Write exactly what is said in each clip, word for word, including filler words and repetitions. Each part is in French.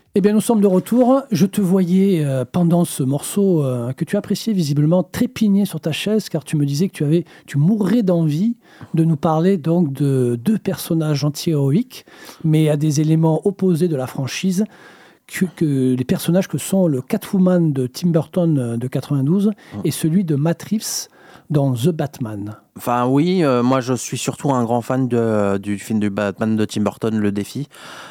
Eh bien, nous sommes de retour. Je te voyais euh, pendant ce morceau euh, que tu appréciais visiblement trépigner sur ta chaise, car tu me disais que tu avais, tu mourrais d'envie de nous parler donc de deux personnages anti-héroïques, mais à des éléments opposés de la franchise, que, que les personnages que sont le Catwoman de Tim Burton de quatre-vingt-douze et celui de Matt Reeves dans The Batman. Enfin oui, euh, moi je suis surtout un grand fan de, du film du Batman de Tim Burton, Le Défi.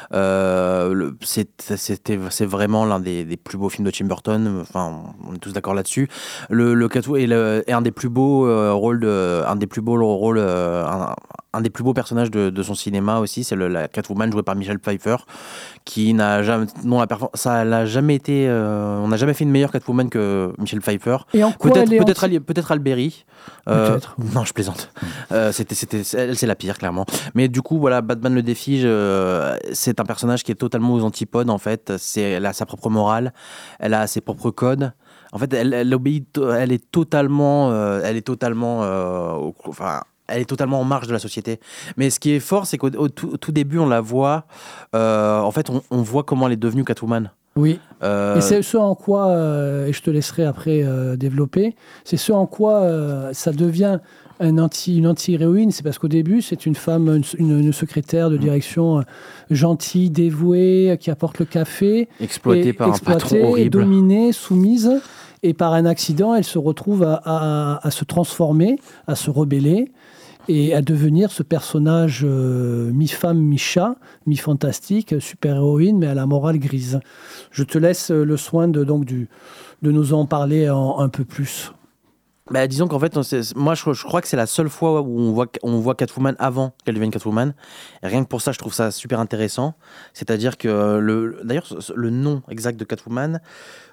Euh, le, c'est, c'était, c'est vraiment l'un des, des plus beaux films de Tim Burton. Enfin, on est tous d'accord là-dessus. Le, le Catwoman est, le, est un des plus beaux euh, rôles de, un des plus beaux rôles, euh, un, un des plus beaux personnages de, de son cinéma aussi. C'est le, la Catwoman jouée par Michelle Pfeiffer, qui n'a jamais, non la perfor- ça l'a jamais été. Euh, on n'a jamais fait une meilleure Catwoman que Michelle Pfeiffer. Et en quoi peut-être, elle est peut-être, anti- Ali, peut-être Alberi. Euh, Peut-être. Non, je plaisante. Euh, c'était, c'était, elle, c'est la pire, clairement. Mais du coup, voilà, Batman le défi, je, c'est un personnage qui est totalement aux antipodes, en fait. C'est, elle a sa propre morale, elle a ses propres codes. En fait, elle, elle obéit, elle est totalement, euh, elle est totalement, euh, au, enfin, elle est totalement en marge de la société. Mais ce qui est fort, c'est qu'au au tout, au tout début, on la voit. Euh, en fait, on, on voit comment elle est devenue Catwoman. Oui. Euh, Et c'est ce en quoi, euh, et je te laisserai après euh, développer, c'est ce en quoi euh, ça devient un anti, une anti-héroïne. C'est parce qu'au début, c'est une femme, une, une secrétaire de direction euh, gentille, dévouée, qui apporte le café. exploitée et, par exploitée, un patron horrible. dominée, soumise. Et par un accident, elle se retrouve à, à, à se transformer, à se rebeller et à devenir ce personnage euh, mi-femme, mi-chat, mi-fantastique, super-héroïne, mais à la morale grise. Je te laisse le soin de, donc, du, de nous en parler en, un peu plus. Bah, disons qu'en fait, c'est, moi je, je crois que c'est la seule fois où on voit, on voit Catwoman avant qu'elle devienne Catwoman. Et rien que pour ça, je trouve ça super intéressant. C'est-à-dire que, le, d'ailleurs, le nom exact de Catwoman,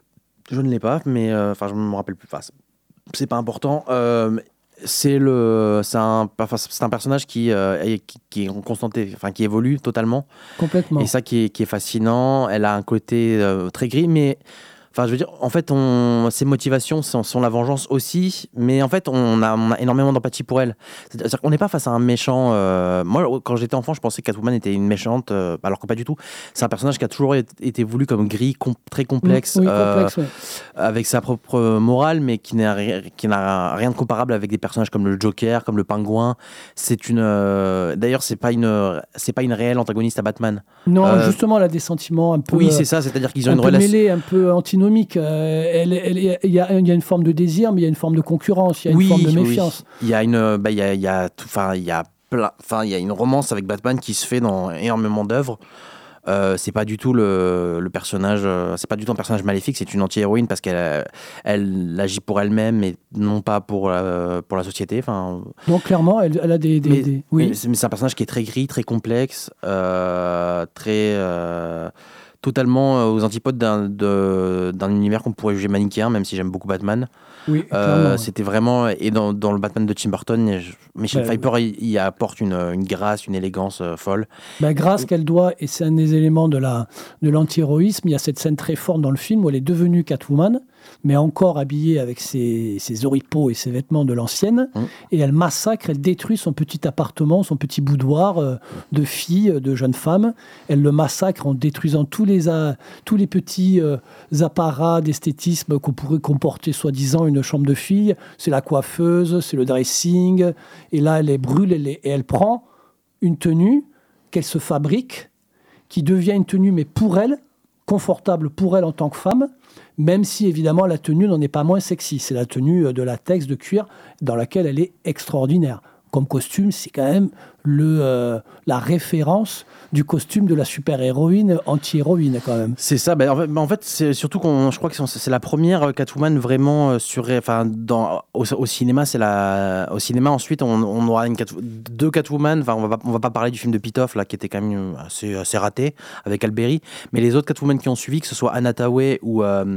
je ne l'ai pas, mais euh, enfin, je ne me rappelle plus. Enfin, c'est pas important. Euh, c'est le, c'est un, enfin, c'est un personnage qui, euh, est, qui, qui est en constante, enfin, qui évolue totalement. Complètement. Et ça qui est, qui est fascinant. Elle a un côté euh, très gris, mais enfin, je veux dire, en fait, on, ses motivations sont, sont la vengeance aussi, mais en fait, on a, on a énormément d'empathie pour elle. C'est-à-dire qu'on n'est pas face à un méchant. Euh, moi, quand j'étais enfant, je pensais que Catwoman était une méchante, euh, alors que pas du tout. C'est un personnage qui a toujours été voulu comme gris, com- très complexe, oui, euh, complexe, oui. avec sa propre morale, mais qui n'a, ri- qui n'a rien de comparable avec des personnages comme le Joker, comme le Pingouin. C'est une, euh, d'ailleurs, c'est pas une, c'est pas une réelle antagoniste à Batman. Non, Euh, justement, elle a des sentiments un peu, Oui, c'est ça. C'est-à-dire qu'ils ont un une peu relation. mêlés, un peu antinomiques. Euh, elle- elle- Il y, a, il y a une forme de désir, mais il y a une forme de concurrence, il y a une Oui, forme de oui. méfiance. Il y a une, bah, il y a, il y a, tout- enfin, il y a plein, enfin, il y a une romance avec Batman qui se fait dans énormément d'œuvres. Euh, c'est pas du tout le, le personnage, euh, c'est pas du tout un personnage maléfique, c'est une anti-héroïne parce qu'elle, elle agit pour elle-même et non pas pour la, pour la société. Enfin, Donc clairement, elle, elle a des, des, mais, des- oui. mais c'est, mais c'est un personnage qui est très gris, très complexe, euh, très euh, totalement aux antipodes d'un, de, d'un univers qu'on pourrait juger manichéen, même si j'aime beaucoup Batman. Oui, Euh, clairement. ouais. c'était vraiment, et dans, dans le Batman de Tim Burton, je- Michelle Bah, Pfeiffer il, il apporte une, une grâce, une élégance euh, folle. Ben, grâce qu'elle doit, et c'est un des éléments de, la, de l'anti-héroïsme, il y a cette scène très forte dans le film où elle est devenue Catwoman, mais encore habillée avec ses, ses oripeaux et ses vêtements de l'ancienne, Mmh. et elle massacre, elle détruit son petit appartement, son petit boudoir euh, de fille, de jeune femme. Elle le massacre en détruisant tous les, a- tous les petits euh, apparats d'esthétisme qu'on pourrait comporter soi-disant une chambre de fille. C'est la coiffeuse, c'est le dressing, et là elle les brûle, elle les- et elle prend une tenue qu'elle se fabrique, qui devient une tenue, mais pour elle, confortable pour elle en tant que femme, même si évidemment la tenue n'en est pas moins sexy. C'est la tenue de latex, de cuir, dans laquelle elle est extraordinaire. Comme costume, c'est quand même le, euh, la référence du costume de la super-héroïne anti-héroïne quand même. C'est ça, bah, en fait, bah, en fait, c'est surtout qu'on, je crois que c'est, c'est la première Catwoman vraiment euh, sur, enfin, dans, au, au cinéma, c'est la, au cinéma ensuite on, on aura une Cat- deux Catwoman, enfin on va pas, on va pas parler du film de Pitoff là qui était quand même assez, assez raté avec Alberi, mais les autres Catwoman qui ont suivi, que ce soit Anna Thaoué ou euh,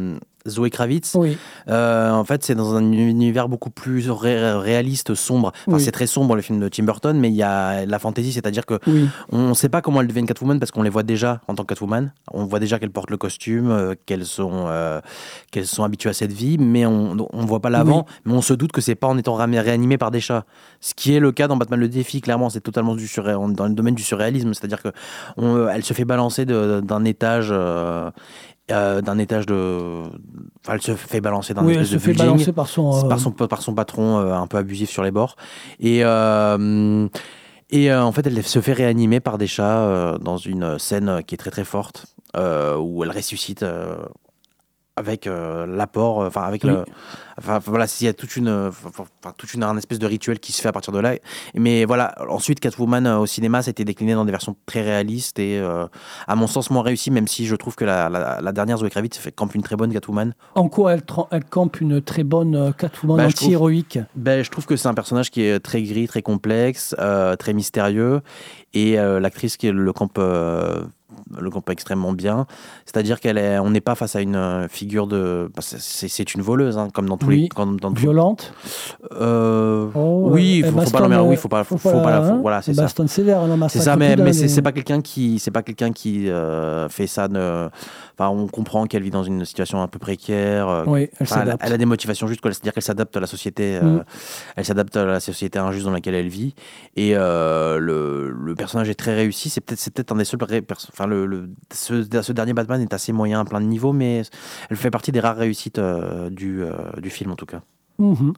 Zoé Kravitz. Oui. Euh, en fait, c'est dans un univers beaucoup plus ré- réaliste, sombre. Enfin, Oui. c'est très sombre le film de Tim Burton, mais il y a la fantasy, c'est-à-dire que Oui. on ne sait pas comment elle devient Catwoman parce qu'on les voit déjà en tant que Catwoman. On voit déjà qu'elles portent le costume, euh, qu'elles sont euh, qu'elles sont habituées à cette vie, mais on ne voit pas l'avant. Oui. Mais on se doute que c'est pas en étant ré- réanimé par des chats. Ce qui est le cas dans Batman le Défi, clairement, c'est totalement du surré- dans le domaine du surréalisme, c'est-à-dire que on, elle se fait balancer de, d'un étage. Euh, Euh, d'un étage de. Enfin, elle se fait balancer d'un Oui, elle espèce se de fait building balancer par son, euh, par son, par son patron euh, un peu abusif sur les bords. Et, euh, et euh, en fait, elle se fait réanimer par des chats euh, dans une scène qui est très très forte euh, où elle ressuscite. Euh, avec euh, l'apport, enfin avec Oui. le, enfin voilà, il y a toute une, enfin toute une un espèce de rituel qui se fait à partir de là. Mais voilà, ensuite Catwoman euh, au cinéma, ça a été décliné dans des versions très réalistes et euh, à mon sens moins réussi, même si je trouve que la, la, la dernière Zoé Kravitz fait campe une très bonne Catwoman. En quoi elle, tra- elle campe une très bonne euh, Catwoman Bah, je anti-héroïque? Ben, je trouve que c'est un personnage qui est très gris, très complexe, euh, très mystérieux, et euh, l'actrice qui le campe, euh, le campe extrêmement bien. C'est-à-dire qu'elle est, on n'est pas face à une euh, figure de, bah, c'est, c'est une voleuse, hein, comme dans tous Oui. les, comme dans tous- Violente. Euh, Oh, oui, elle faut, faut pas bastonne, l'emmerder, oui, euh, faut pas, faut, faut faut pas la, faut- hein, voilà, c'est elle ça. bastonne sévère, elle en C'est massacre ça, mais, plus d'un, mais c'est, mais- c'est pas quelqu'un qui, c'est pas quelqu'un qui euh, fait ça. Ne, enfin, on comprend qu'elle vit dans une situation un peu précaire. euh, Oui, elle Enfin, elle, s'adapte. elle a des motivations justes, quoi. C'est-à-dire qu'elle s'adapte à la société, euh, Mm. elle s'adapte à la société injuste dans laquelle elle vit. Et euh, le, le personnage est très réussi. C'est peut-être, c'est peut-être un des seuls. Ré- perso- Enfin, le, le- ce, ce dernier Batman est assez moyen à plein de niveaux, mais elle fait partie des rares réussites euh, du, euh, du film, en tout cas. Mhm.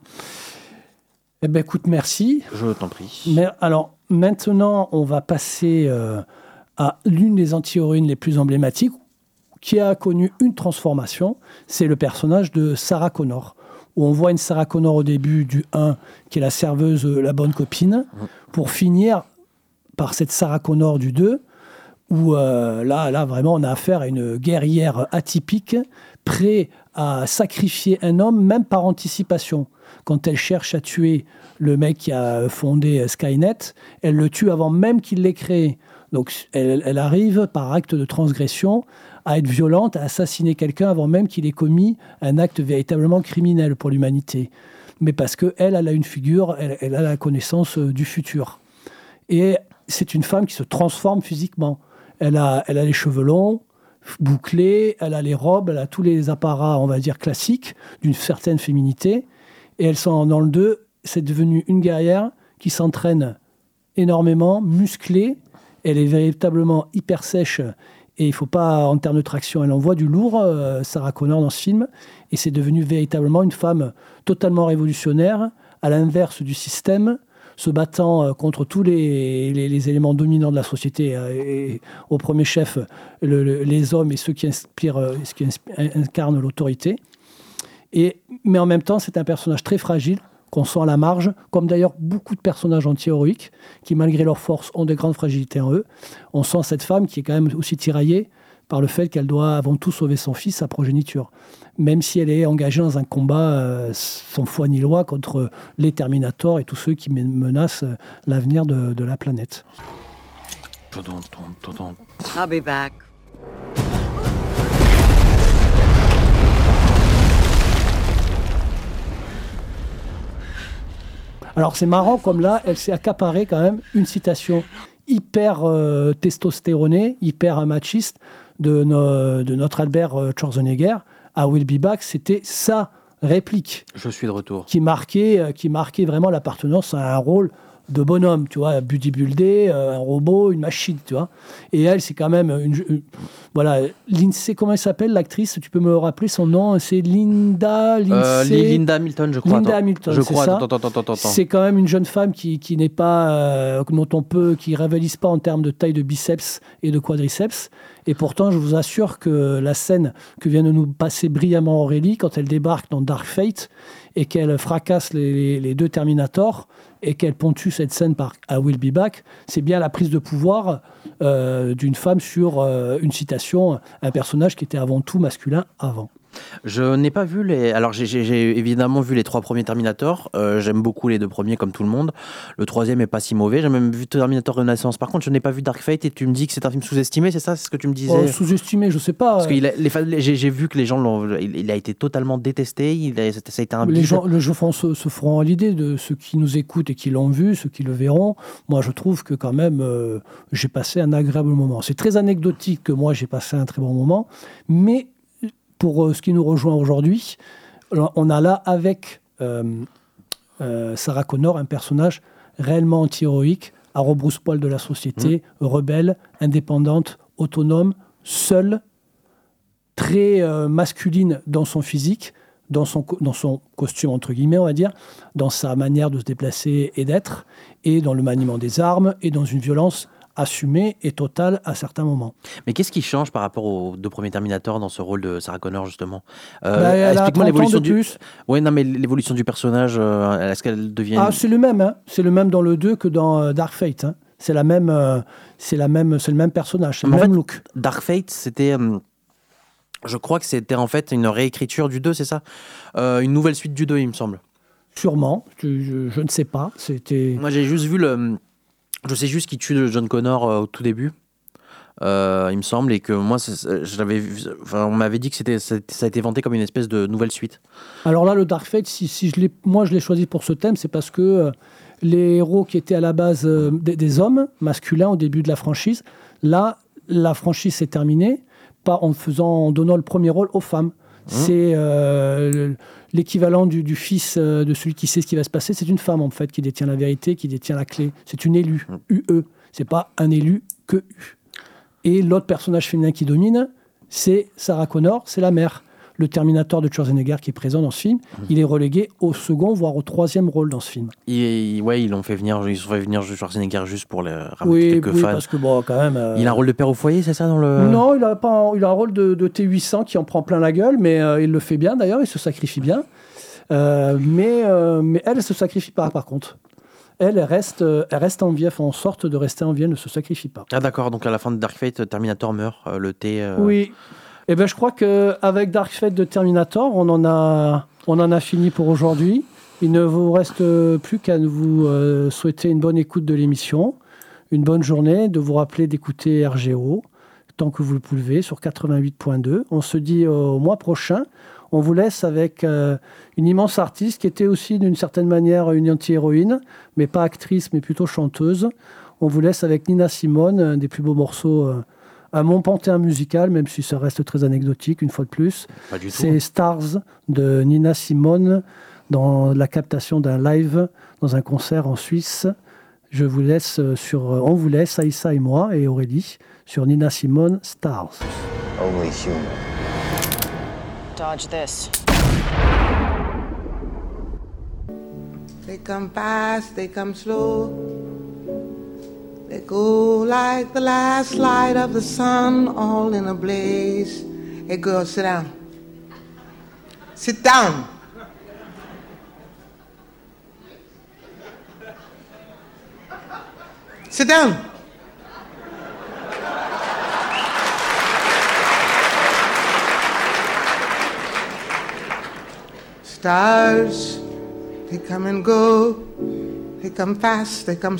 Eh ben, écoute, merci. Je t'en prie. Mais alors, maintenant, on va passer euh, à l'une des anti-héroïnes les plus emblématiques qui a connu une transformation. C'est le personnage de Sarah Connor, où on voit une Sarah Connor au début du un, qui est la serveuse, euh, la bonne copine, Mhm. pour finir par cette Sarah Connor du deux, où euh, là, là, vraiment, on a affaire à une guerrière atypique, prête à sacrifier un homme, même par anticipation. Quand elle cherche à tuer le mec qui a fondé Skynet, elle le tue avant même qu'il l'ait créé. Donc, elle, elle arrive, par acte de transgression, à être violente, à assassiner quelqu'un avant même qu'il ait commis un acte véritablement criminel pour l'humanité. Mais parce qu'elle, elle a une figure, elle, elle a la connaissance euh, du futur. Et c'est une femme qui se transforme physiquement. Elle a, elle a les cheveux longs, bouclés, elle a les robes, elle a tous les apparats, on va dire, classiques d'une certaine féminité. Et elles sont dans le deux, c'est devenu une guerrière qui s'entraîne énormément, musclée. Elle est véritablement hyper sèche et il ne faut pas, en termes de traction, elle envoie du lourd, euh, Sarah Connor, dans ce film. Et c'est devenu véritablement une femme totalement révolutionnaire, à l'inverse du système, se battant euh, contre tous les, les, les éléments dominants de la société, euh, et, au premier chef, le, le, les hommes et ceux qui, inspirent, euh, ceux qui inspirent, incarnent l'autorité. Et, mais en même temps, c'est un personnage très fragile, qu'on sent à la marge, comme d'ailleurs beaucoup de personnages anti-héroïques, qui malgré leur force ont de grandes fragilités en eux. On sent cette femme qui est quand même aussi tiraillée par le fait qu'elle doit avant tout sauver son fils, sa progéniture. Même si elle est engagée dans un combat euh, sans foi ni loi contre les Terminators et tous ceux qui menacent l'avenir de, de la planète. I'll be back. Alors c'est marrant comme là, elle s'est accaparée quand même une citation hyper euh, testostéronée, hyper machiste de, no, de notre Albert euh, Schwarzenegger à Will Be Back. C'était sa réplique. Je suis de retour. Qui marquait, euh, qui marquait vraiment l'appartenance à un rôle de bonhomme, tu vois, bodybuildé, euh, un robot, une machine, tu vois. Et elle, c'est quand même une, une voilà, Lindsay, comment elle s'appelle l'actrice? Tu peux me rappeler son nom? C'est Linda, Lindsay, euh, Linda Hamilton, je crois. Linda attends. Hamilton, je c'est crois. ça. Attends, attends, attends, attends. C'est quand même une jeune femme qui, qui n'est pas, euh, dont on peut, qui rivalise pas en termes de taille de biceps et de quadriceps. Et pourtant, je vous assure que la scène que vient de nous passer brillamment Aurélie, quand elle débarque dans Dark Fate et qu'elle fracasse les, les, les deux Terminators et qu'elle ponctue cette scène par I Will Be Back, c'est bien la prise de pouvoir euh, d'une femme sur euh, une citation, un personnage qui était avant tout masculin avant. Je n'ai pas vu les. Alors, j'ai, j'ai, j'ai évidemment vu les trois premiers Terminator. Euh, j'aime beaucoup les deux premiers, comme tout le monde. Le troisième est pas si mauvais. J'ai même vu Terminator Renaissance. Par contre, je n'ai pas vu Dark Fate et tu me dis que c'est un film sous-estimé, c'est ça? C'est ce que tu me disais? Oh, sous-estimé, je sais pas. Parce que il a- les, fa- les- j'ai, j'ai vu que les gens l'ont. Il, il a été totalement détesté. Il a, ça a été un Les bide. gens, les gens font- se, se feront à l'idée de ceux qui nous écoutent et qui l'ont vu, ceux qui le verront. Moi, je trouve que quand même, euh, j'ai passé un agréable moment. C'est très anecdotique que moi, j'ai passé un très bon moment. Mais pour euh, ce qui nous rejoint aujourd'hui, on a là avec euh, euh, Sarah Connor un personnage réellement anti-héroïque, à rebrousse-poil de la société, mmh. rebelle, indépendante, autonome, seule, très euh, masculine dans son physique, dans son, dans son costume, entre guillemets, on va dire, dans sa manière de se déplacer et d'être, et dans le maniement des armes, et dans une violence assumée et totale à certains moments. Mais qu'est-ce qui change par rapport aux deux premiers Terminator dans ce rôle de Sarah Connor, justement? euh, bah, elle Explique-moi a l'évolution de du... plus. Oui, non, mais l'évolution du personnage, euh, est-ce qu'elle devient... Ah, c'est le même, hein. C'est le même dans le deux que dans euh, Dark Fate. Hein. C'est, la même, euh, c'est, la même, c'est le même personnage, c'est le en même fait, look. Dark Fate, c'était... Euh, je crois que c'était en fait une réécriture du deux, c'est ça? euh, Une nouvelle suite du deux, il me semble. Sûrement, je, je, je ne sais pas. C'était... Moi, j'ai juste vu le... Je sais juste qu'il tue John Connor euh, au tout début, euh, il me semble, et que moi, c'est, je l'avais vu, enfin, on m'avait dit que c'était, ça a été vanté comme une espèce de nouvelle suite. Alors là, le Dark Fate, si, si je l'ai, moi je l'ai choisi pour ce thème, c'est parce que euh, les héros qui étaient à la base euh, des, des hommes masculins au début de la franchise, là, la franchise s'est terminée pas en faisant, en donnant le premier rôle aux femmes. Mmh. C'est euh, l'équivalent du, du fils euh, de celui qui sait ce qui va se passer. C'est une femme, en fait, qui détient la vérité, qui détient la clé. C'est une élue, U E. C'est pas un élu que U. Et l'autre personnage féminin qui domine, c'est Sarah Connor, c'est la mère. Le Terminator de Schwarzenegger qui est présent dans ce film, mmh. il est relégué au second, voire au troisième rôle dans ce film. Et, ouais, ils l'ont fait venir, ils ont fait venir Schwarzenegger juste pour les ramener oui, quelques oui, fans. Parce que bon, quand même. Euh... Il a un rôle de père au foyer, c'est ça dans le... Non, il a pas, un, il a un rôle de, de T huit cents qui en prend plein la gueule, mais euh, il le fait bien d'ailleurs, il se sacrifie bien. Euh, mais, euh, mais elle, elle se sacrifie pas, par contre. Elle, elle reste, elle reste en vie, elle fait en sorte de rester en vie, elle ne se sacrifie pas. Ah d'accord, donc à la fin de Dark Fate, Terminator meurt, euh, le T... Euh... Oui. Eh ben, je crois qu'avec Dark Fate de Terminator, on en a, on en a fini pour aujourd'hui. Il ne vous reste plus qu'à vous euh, souhaiter une bonne écoute de l'émission, une bonne journée, de vous rappeler d'écouter R G O, tant que vous le pouvez, sur quatre-vingt-huit point deux. On se dit au mois prochain. On vous laisse avec euh, une immense artiste qui était aussi d'une certaine manière une anti-héroïne, mais pas actrice, mais plutôt chanteuse. On vous laisse avec Nina Simone, un des plus beaux morceaux euh, à mon panthéon musical, même si ça reste très anecdotique, une fois de plus. Pas du tout. C'est Stars de Nina Simone dans la captation d'un live dans un concert en Suisse. Je vous laisse sur, on vous laisse, Aïssa et moi et Aurélie, sur Nina Simone, Stars. Only human. Dodge this. They come fast, they come slow. They go like the last light of the sun, all in a blaze. Hey girl, sit down. Sit down. Sit down. Stars, they come and go. They come fast, they come